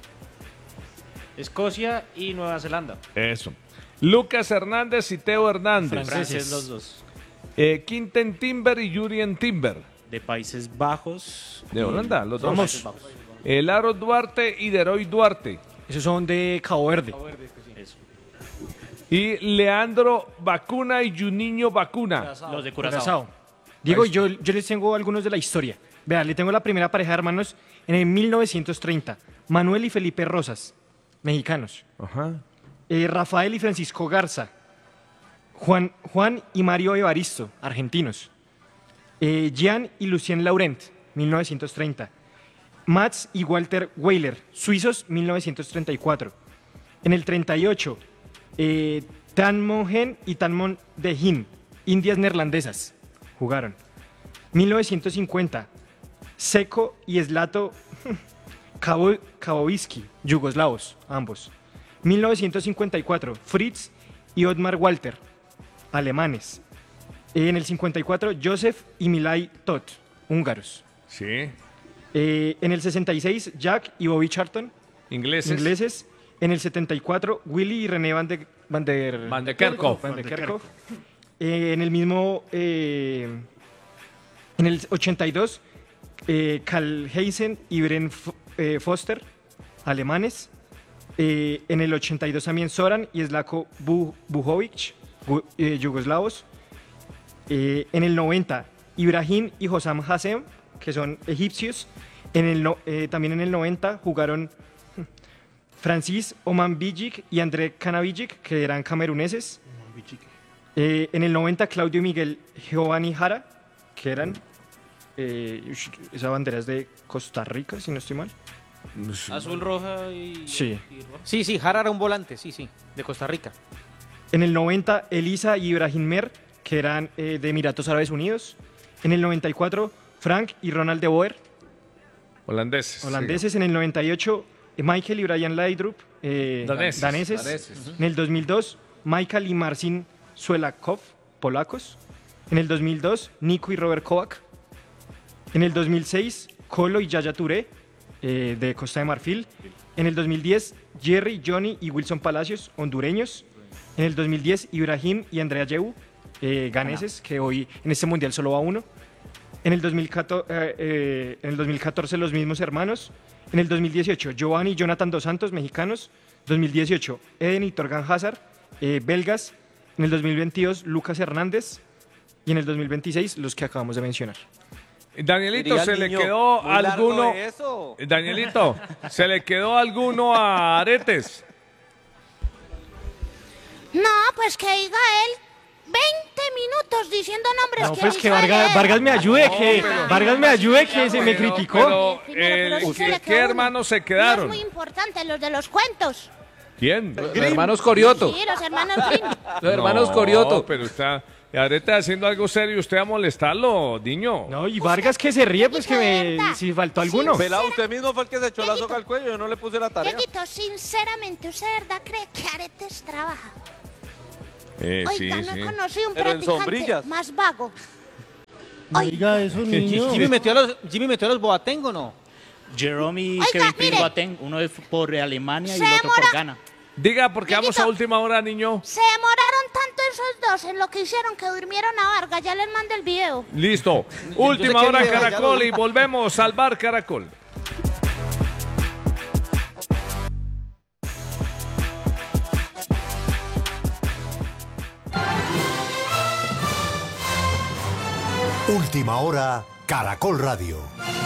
Speaker 2: Escocia y Nueva Zelanda.
Speaker 4: Eso. Lucas Hernández y Teo Hernández.
Speaker 9: Franceses los dos.
Speaker 4: Quinten Timber y Jurien Timber.
Speaker 9: De Países Bajos.
Speaker 4: De Holanda, los dos.
Speaker 9: Países Bajos.
Speaker 4: Laro Duarte y Deroy Duarte.
Speaker 13: Esos son de Cabo Verde.
Speaker 9: Eso.
Speaker 4: Y Leandro Bacuna y Juninho Bacuna.
Speaker 9: Los de Curazao.
Speaker 13: Diego, yo les tengo algunos de la historia. Vean, le tengo la primera pareja de hermanos en el 1930. Manuel y Felipe Rosas, mexicanos.
Speaker 4: Ajá.
Speaker 13: Rafael y Francisco Garza. Juan y Mario Evaristo, argentinos. Jean y Lucien Laurent, 1930. Mats y Walter Weiler, suizos, 1934. En el 38, Tan Mon y Tan Mon de Hin, indias neerlandesas, jugaron. 1950, Seko y Zlato Kaboviski, yugoslavos, ambos. 1954, Fritz y Otmar Walter, alemanes. En el 54, Joseph y Milay Tot, húngaros.
Speaker 4: Sí.
Speaker 13: En el 66, Jack y Bobby Charlton,
Speaker 4: ingleses.
Speaker 13: En el 74, Willy y René Van de Kerkhoff. En el mismo, en el 82, Karl Heisen y Bren Foster, alemanes. En el 82 también Zoran y Slavko Bujovic, yugoslavos. En el 90, Ibrahim y Hossam Hassem, que son egipcios. También en el 90 jugaron Francis Oman Bijic y André Kanavijic, que eran cameruneses. En el 90, Claudio Miguel Giovanni Jara, que eran... esa bandera es de Costa Rica, si no estoy mal.
Speaker 2: Azul, roja y...
Speaker 13: Sí.
Speaker 2: Sí, Jara era un volante, sí, de Costa Rica.
Speaker 13: En el 90, Elisa y Ibrahim Mer, que eran de Emiratos Árabes Unidos. En el 94, Frank y Ronald de Boer. Holandeses. En el 98, Michael y Brian Laudrup, daneses. En el 2002, Michael y Marcin Suelakov, polacos. En el 2002, Nico y Robert Kovac. En el 2006, Colo y Yaya Touré, de Costa de Marfil. En el 2010, Jerry, Johnny y Wilson Palacios, hondureños. En el 2010, Ibrahim y Andrea Yehu, ganeses, que hoy en este mundial solo va uno. En el 2014, los mismos hermanos. En el 2018, Giovanni y Jonathan Dos Santos, mexicanos. 2018, Eden y Torgan Hazard, belgas. En el 2022, Lucas Hernández. Y en el 2026, los que acabamos de mencionar.
Speaker 4: Danielito, ¿se le quedó alguno? Danielito, ¿se le quedó alguno a Aretes?
Speaker 11: No, pues que diga él 20 minutos diciendo nombres.
Speaker 13: No, pues que Vargas me ayude, Vargas me ayude, que se me criticó.
Speaker 4: ¿Qué hermanos se quedaron?
Speaker 11: Es muy importante, los de los cuentos.
Speaker 4: ¿Quién?
Speaker 3: Los hermanos Corioto.
Speaker 11: Sí, los hermanos Grimm.
Speaker 3: Los hermanos Corioto.
Speaker 4: Pero Y ahorita haciendo algo serio, usted a molestarlo, niño.
Speaker 13: No, y Vargas que se ríe, pues si faltó alguno.
Speaker 8: Pelado, usted mismo fue el que se echó la soga al cuello, yo no le puse la tarea.
Speaker 11: Dieguito, sinceramente, ¿usted de verdad cree que Aretes trabaja? Oiga,
Speaker 4: sí,
Speaker 11: no
Speaker 4: sí.
Speaker 11: he conocido un
Speaker 8: Pero en
Speaker 11: practicante
Speaker 8: sombrillas.
Speaker 11: más vago.
Speaker 5: Oiga, eso, niño.
Speaker 2: Jimmy metió a los Boateng, ¿o no?
Speaker 9: Jerome y
Speaker 11: Oiga,
Speaker 9: Kevin Prince
Speaker 11: mire.
Speaker 9: Boateng, uno es por Alemania y
Speaker 11: Se
Speaker 9: el otro por
Speaker 11: demora-
Speaker 9: Ghana.
Speaker 4: Diga, porque vamos a última hora, niño.
Speaker 11: Se demoraron tanto esos dos en lo que hicieron que durmieron a Vargas. Ya les mandé el video.
Speaker 4: Listo. Última
Speaker 2: sé qué
Speaker 4: hora,
Speaker 2: video, ya
Speaker 4: Caracol,
Speaker 2: lo-
Speaker 4: y volvemos al bar Caracol.
Speaker 16: Última hora, Caracol Radio.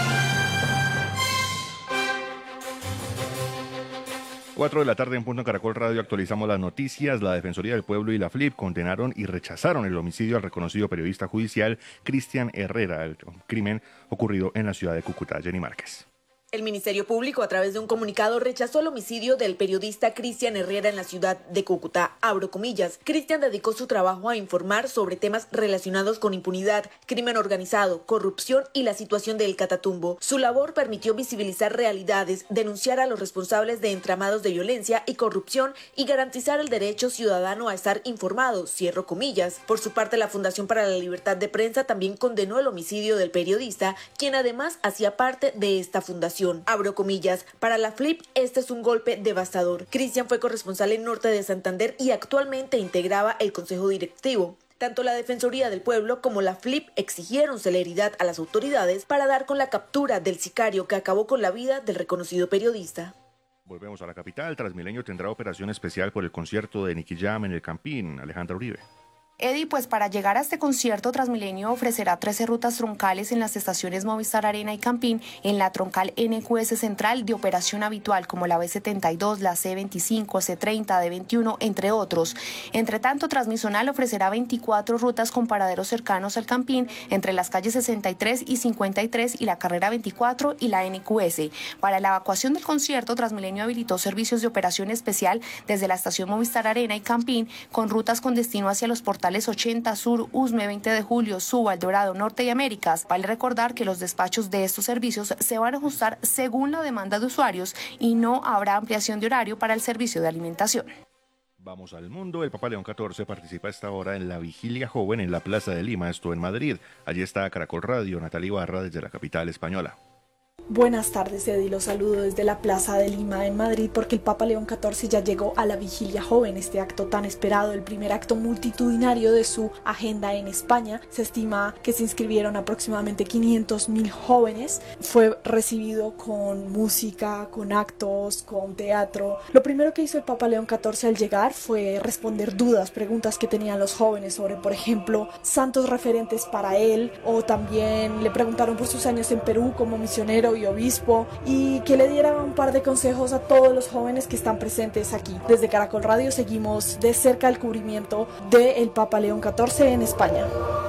Speaker 17: Cuatro de la tarde en punto en Caracol Radio actualizamos las noticias. La Defensoría del Pueblo y la FLIP condenaron y rechazaron el homicidio al reconocido periodista judicial Cristian Herrera, el crimen ocurrido en la ciudad de Cúcuta. Jenny Márquez.
Speaker 18: El Ministerio Público, a través de un comunicado, rechazó el homicidio del periodista Cristian Herrera en la ciudad de Cúcuta. Abro comillas. Cristian dedicó su trabajo a informar sobre temas relacionados con impunidad, crimen organizado, corrupción y la situación del Catatumbo. Su labor permitió visibilizar realidades, denunciar a los responsables de entramados de violencia y corrupción y garantizar el derecho ciudadano a estar informado. Cierro comillas. Por su parte, la Fundación para la Libertad de Prensa también condenó el homicidio del periodista, quien además hacía parte de esta fundación. Abro comillas. Para la FLIP, este es un golpe devastador. Cristian fue corresponsal en Norte de Santander y actualmente integraba el Consejo Directivo. Tanto la Defensoría del Pueblo como la FLIP exigieron celeridad a las autoridades para dar con la captura del sicario que acabó con la vida del reconocido periodista.
Speaker 17: Volvemos a la capital. Transmilenio tendrá operación especial por el concierto de Nicky Jam en el Campín. Alejandra Uribe.
Speaker 19: Eddie, pues para llegar a este concierto, Transmilenio ofrecerá 13 rutas troncales en las estaciones Movistar Arena y Campín, en la troncal NQS Central de operación habitual, como la B72, la C25, C30, D21, entre otros. Entre tanto, Transmisional ofrecerá 24 rutas con paraderos cercanos al Campín, entre las calles 63 y 53 y la carrera 24 y la NQS. Para la evacuación del concierto, Transmilenio habilitó servicios de operación especial desde la estación Movistar Arena y Campín, con rutas con destino hacia los portales 80 Sur, Usme, 20 de Julio, Suba, El Dorado, Norte y Américas. Vale recordar que los despachos de estos servicios se van a ajustar según la demanda de usuarios y no habrá ampliación de horario para el servicio de alimentación.
Speaker 17: Vamos al mundo. El Papa León XIV participa a esta hora en la Vigilia Joven en la Plaza de Lima, esto en Madrid. Allí está Caracol Radio, Natalia Ibarra desde la capital española.
Speaker 20: Buenas tardes, Eddie. Los saludo desde la Plaza de Lima en Madrid porque el Papa León XIV ya llegó a la Vigilia Joven, este acto tan esperado, el primer acto multitudinario de su agenda en España. Se estima que se inscribieron aproximadamente 500.000 jóvenes. Fue recibido con música, con actos, con teatro. Lo primero que hizo el Papa León XIV al llegar fue responder dudas, preguntas que tenían los jóvenes sobre, por ejemplo, santos referentes para él, o también le preguntaron por sus años en Perú como misionero y obispo, y que le diera un par de consejos a todos los jóvenes que están presentes aquí. Desde Caracol Radio seguimos de cerca el cubrimiento del Papa León XIV en España.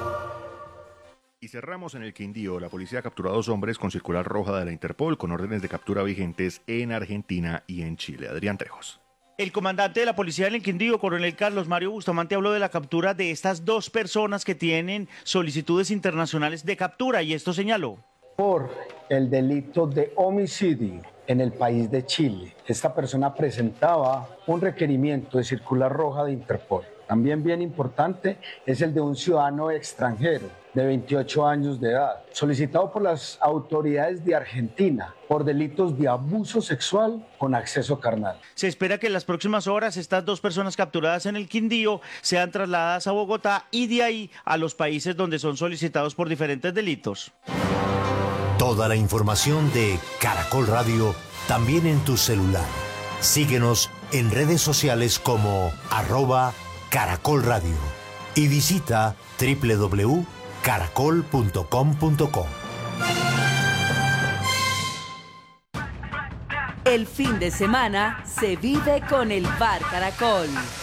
Speaker 17: Y cerramos en el Quindío. La policía capturó a 2 hombres con circular roja de la Interpol con órdenes de captura vigentes en Argentina y en Chile. Adrián Trejos.
Speaker 21: El comandante de la policía del Quindío, coronel Carlos Mario Bustamante, habló de la captura de estas 2 personas que tienen solicitudes internacionales de captura, y esto señaló.
Speaker 22: Por el delito de homicidio en el país de Chile. Esta persona presentaba un requerimiento de circular roja de Interpol. También bien importante es el de un ciudadano extranjero de 28 años de edad, solicitado por las autoridades de Argentina por delitos de abuso sexual con acceso carnal.
Speaker 21: Se espera que en las próximas horas estas 2 personas capturadas en el Quindío sean trasladadas a Bogotá y de ahí a los países donde son solicitados por diferentes delitos.
Speaker 16: Toda la información de Caracol Radio también en tu celular. Síguenos en redes sociales como @Caracol Radio y visita www.caracol.com.co.
Speaker 23: El fin de semana se vive con el Bar Caracol.